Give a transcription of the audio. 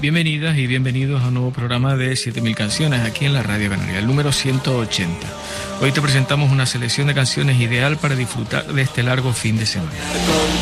Bienvenidas y bienvenidos a un nuevo programa de 7000 canciones aquí en la Radio Canaria, el número 180. Hoy te presentamos una selección de canciones ideal para disfrutar de este largo fin de semana.